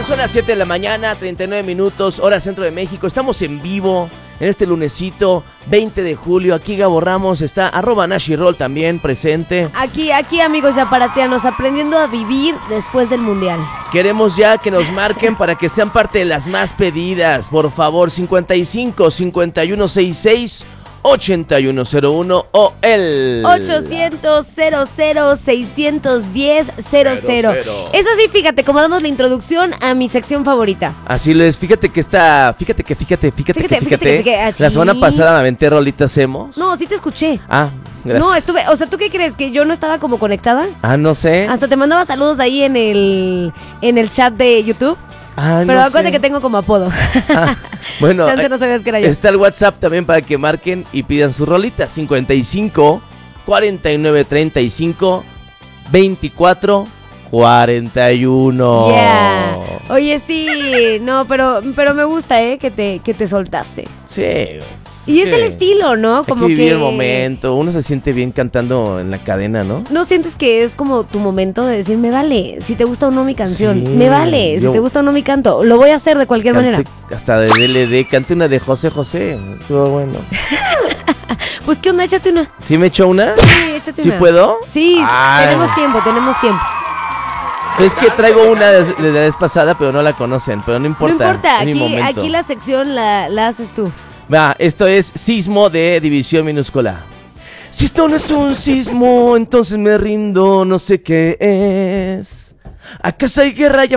Son las 7 de la mañana, 39 minutos, hora centro de México. Estamos en vivo en este lunesito 20 de julio. Aquí Gabo Ramos está, @Nashirol también presente. Aquí amigos yaparatianos, aprendiendo a vivir después del mundial. Queremos ya que nos marquen para que sean parte de las más pedidas. Por favor, 55 5166 8101 o el 800 00 610 00. Eso sí, fíjate, como damos la introducción a mi sección favorita. Así lo es, fíjate que la semana pasada me aventé rolitas emos. No, sí te escuché. Ah, gracias. No, o sea, ¿tú qué crees? ¿Que yo no estaba como conectada? Ah, no sé. Hasta te mandaba saludos ahí en el chat de YouTube. Ah, pero no acuérdate sé. que tengo como apodo. Bueno, Chance no sabías que era yo. Está el WhatsApp también para que marquen y pidan su rolita. 55 49 35 24 41. Yeah. Oye, sí, no, pero me gusta, que te soltaste. Sí. Y es el estilo, ¿no? Como hay que vivir el momento. Uno se siente bien cantando en la cadena, ¿no? ¿No sientes que es como tu momento de decir, me vale, si te gusta o no mi canción? Sí, me vale, si te gusta o no mi canto. Lo voy a hacer de cualquier manera. Hasta de DLD. Canté una de José José. Estuvo bueno. Pues, ¿qué onda? Échate una. ¿Sí me echó una? Sí, échate una. ¿Sí puedo? Sí, Ay. tenemos tiempo. Es que traigo una de la vez pasada, pero no la conocen. Pero no importa. No importa, es mi momento. aquí la sección la haces tú. Va, esto es Sismo de División Minúscula. Si esto no es un sismo, entonces me rindo, no sé qué es. ¿Acaso hay guerra allá